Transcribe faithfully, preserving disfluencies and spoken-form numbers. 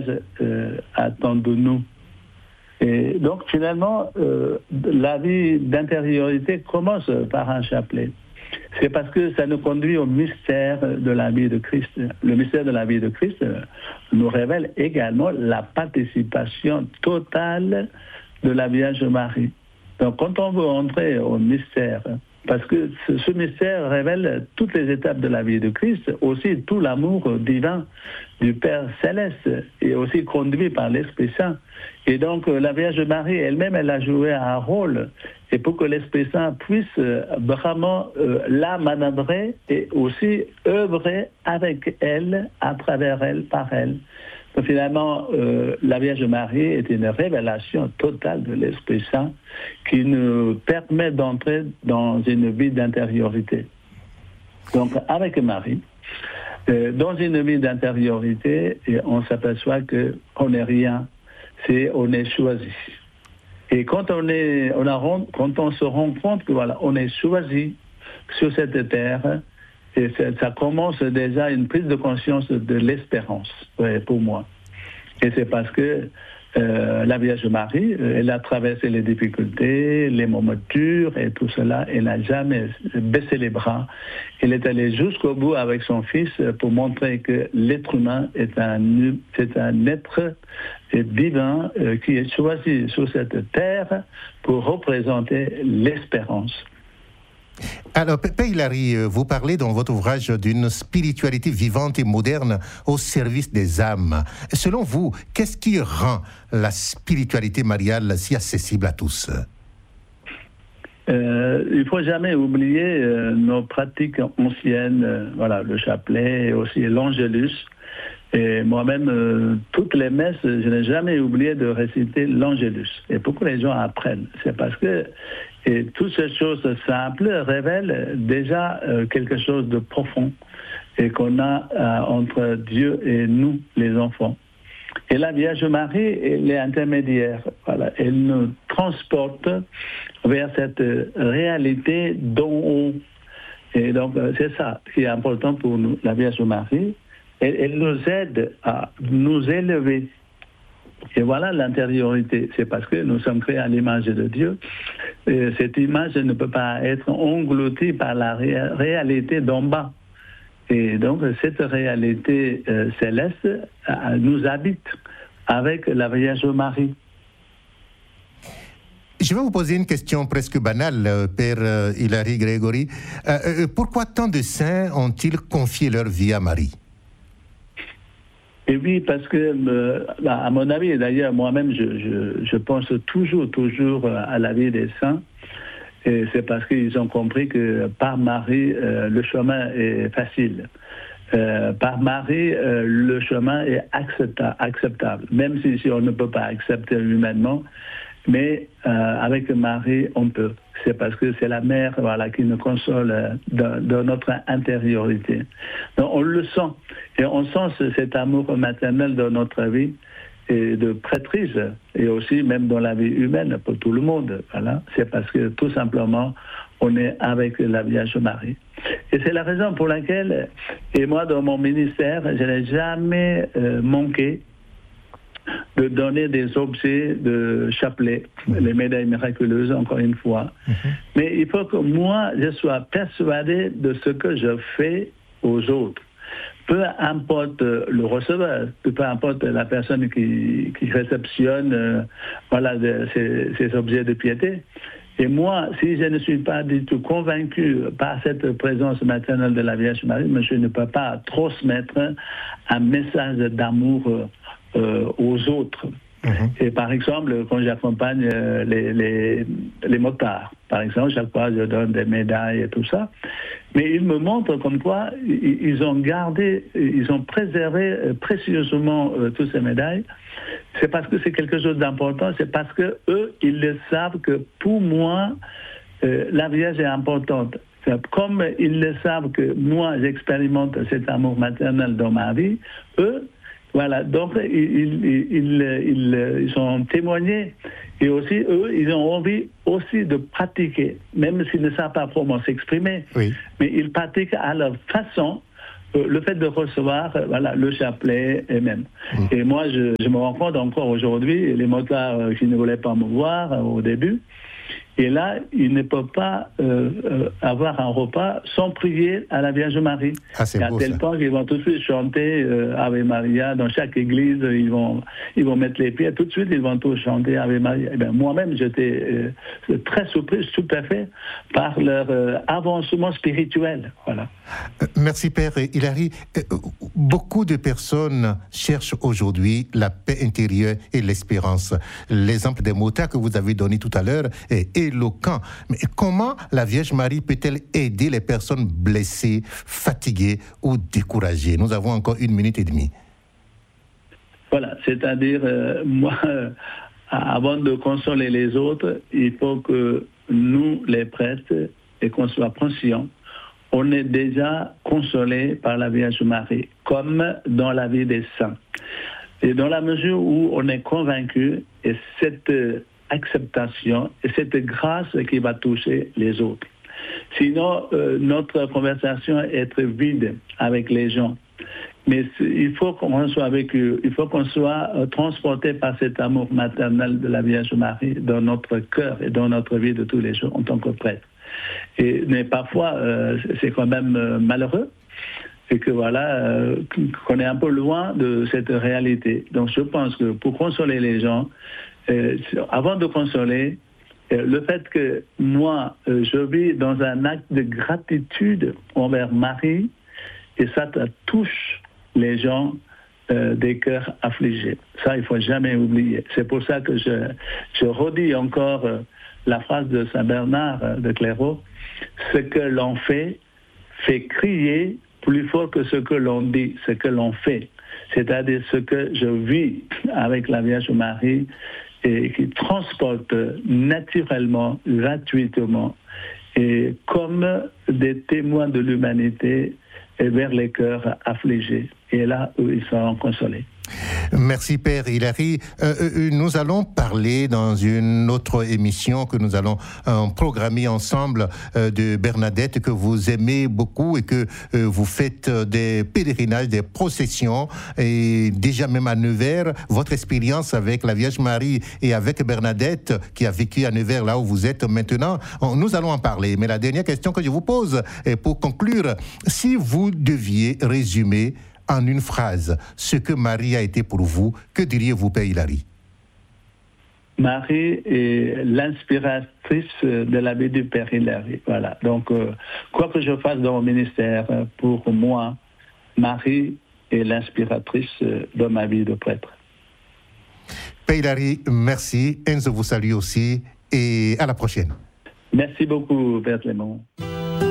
mariage euh, attend de nous. Et donc finalement, euh, la vie d'intériorité commence par un chapelet. C'est parce que ça nous conduit au mystère de la vie de Christ. Le mystère de la vie de Christ nous révèle également la participation totale de la Vierge Marie. Donc quand on veut entrer au mystère, parce que ce, ce mystère révèle toutes les étapes de la vie de Christ, aussi tout l'amour divin du Père Céleste, et aussi conduit par l'Esprit Saint. Et donc la Vierge Marie elle-même, elle a joué un rôle, et pour que l'Esprit Saint puisse vraiment euh, la manœuvrer et aussi œuvrer avec elle, à travers elle, par elle. Donc finalement, euh, la Vierge Marie est une révélation totale de l'Esprit Saint qui nous permet d'entrer dans une vie d'intériorité. Donc avec Marie, euh, dans une vie d'intériorité, on s'aperçoit qu'on n'est rien, c'est on est choisi. Et quand on est, on a, quand on se rend compte que voilà, on est choisi sur cette terre, et ça commence déjà une prise de conscience de l'espérance, ouais, pour moi. Et c'est parce que euh, la Vierge Marie, elle a traversé les difficultés, les moments durs et tout cela, elle n'a jamais baissé les bras. Elle est allée jusqu'au bout avec son Fils pour montrer que l'être humain est un, c'est un être divin euh, qui est choisi sur cette terre pour représenter l'espérance. Alors, Père Hilary, vous parlez dans votre ouvrage d'une spiritualité vivante et moderne au service des âmes. Selon vous, qu'est-ce qui rend la spiritualité mariale si accessible à tous ? Euh, il ne faut jamais oublier euh, nos pratiques anciennes, euh, voilà, le chapelet et aussi l'angélus. Et moi-même, euh, toutes les messes, je n'ai jamais oublié de réciter l'angélus. Et pourquoi les gens apprennent ? C'est parce que et toutes ces choses simples révèlent déjà euh, quelque chose de profond et qu'on a euh, entre Dieu et nous, les enfants. Et la Vierge Marie, elle est intermédiaire. Voilà. Elle nous transporte vers cette réalité d'en haut. Et donc, c'est ça qui est important pour nous, la Vierge Marie. Elle, elle nous aide à nous élever. Et voilà l'intériorité. C'est parce que nous sommes créés à l'image de Dieu. Et cette image ne peut pas être engloutie par la ré- réalité d'en bas. Et donc, cette réalité euh, céleste euh, nous habite avec la Vierge Marie. Je vais vous poser une question presque banale, Père Hilary Grégory. Euh, pourquoi tant de saints ont-ils confié leur vie à Marie ? Et oui, parce que, euh, à mon avis, et d'ailleurs moi-même, je, je, je pense toujours, toujours à la vie des saints. Et c'est parce qu'ils ont compris que par Marie, euh, le chemin est facile. Euh, par Marie, euh, le chemin est accepta- acceptable, même si, si on ne peut pas accepter humainement. Mais euh, avec Marie, on peut. C'est parce que c'est la mère, voilà, qui nous console dans, dans notre intériorité. Donc on le sent. Et on sent ce, cet amour maternel dans notre vie, et de prêtrise, et aussi même dans la vie humaine, pour tout le monde. Voilà. C'est parce que tout simplement, on est avec la Vierge Marie. Et c'est la raison pour laquelle, et moi dans mon ministère, je n'ai jamais euh, manqué de donner des objets de chapelet, mmh. les médailles miraculeuses, encore une fois. Mmh. Mais il faut que moi, je sois persuadé de ce que je fais aux autres. Peu importe le receveur, peu importe la personne qui, qui réceptionne euh, voilà, de, ces, ces objets de piété. Et moi, si je ne suis pas du tout convaincu par cette présence maternelle de la Vierge Marie, je ne peux pas transmettre un message d'amour euh, aux autres. Mmh. Et par exemple, quand j'accompagne euh, les, les, les motards, par exemple, chaque fois je donne des médailles et tout ça, mais ils me montrent comme quoi ils ont gardé, ils ont préservé euh, précieusement euh, toutes ces médailles. C'est parce que c'est quelque chose d'important, c'est parce que eux, ils le savent que pour moi, euh, la Vierge est importante. Comme ils le savent que moi, j'expérimente cet amour maternel dans ma vie, eux, voilà, donc ils, ils, ils, ils, ils ont témoigné et aussi eux, ils ont envie aussi de pratiquer, même s'ils ne savent pas comment s'exprimer, oui. Mais ils pratiquent à leur façon le fait de recevoir voilà, le chapelet et même. Mmh. Et moi, je, je me rends compte encore aujourd'hui, les motards qui ne voulaient pas me voir au début, et là, ils ne peuvent pas euh, euh, avoir un repas sans prier à la Vierge Marie. Ah, c'est et à beau, tel ça. point qu'ils vont tout de suite chanter euh, Ave Maria. Dans chaque église, ils vont, ils vont mettre les pieds. Tout de suite, ils vont tous chanter Ave Maria. Et bien, moi-même, j'étais euh, très surpris, stupéfait par leur euh, avancement spirituel. Voilà. Euh, merci, Père Hilary. Euh, beaucoup de personnes cherchent aujourd'hui la paix intérieure et l'espérance. L'exemple des motards que vous avez donné tout à l'heure est éloquent. Mais comment la Vierge Marie peut-elle aider les personnes blessées, fatiguées ou découragées? Nous avons encore une minute et demie. Voilà, c'est-à-dire, euh, moi, euh, avant de consoler les autres, il faut que nous, les prêtres, et qu'on soit conscients, on est déjà consolés par la Vierge Marie, comme dans la vie des saints. Et dans la mesure où on est convaincu, et cette acceptation et cette grâce qui va toucher les autres. Sinon, euh, notre conversation est être vide avec les gens. Mais il faut qu'on soit avec eux, il faut qu'on soit euh, transporté par cet amour maternel de la Vierge Marie dans notre cœur et dans notre vie de tous les jours en tant que prêtre. Et, mais parfois, euh, c'est quand même euh, malheureux. Et que voilà, euh, qu'on est un peu loin de cette réalité. Donc je pense que pour consoler les gens, euh, avant de consoler, euh, le fait que moi, euh, je vis dans un acte de gratitude envers Marie, et ça, ça touche les gens euh, des cœurs affligés. Ça, il ne faut jamais oublier. C'est pour ça que je, je redis encore euh, la phrase de Saint Bernard euh, de Clairvaux, ce que l'on fait, fait crier plus fort que ce que l'on dit, ce que l'on fait. C'est-à-dire ce que je vis avec la Vierge Marie et qui transporte naturellement, gratuitement, et comme des témoins de l'humanité vers les cœurs affligés. Et là où ils seront consolés. Merci Père Hilary. Euh, euh, nous allons parler dans une autre émission que nous allons euh, programmer ensemble euh, de Bernadette que vous aimez beaucoup et que euh, vous faites euh, des pèlerinages, des processions et déjà même à Nevers, votre expérience avec la Vierge Marie et avec Bernadette qui a vécu à Nevers là où vous êtes maintenant, on, nous allons en parler. Mais la dernière question que je vous pose est pour conclure, si vous deviez résumer en une phrase, ce que Marie a été pour vous, que diriez-vous, Père Hilary? Marie est l'inspiratrice de la vie du Père Hilary. Voilà. Donc, euh, quoi que je fasse dans mon ministère, pour moi, Marie est l'inspiratrice de ma vie de prêtre. Père Hilary, merci. Enzo vous salue aussi et à la prochaine. Merci beaucoup, Père Clément.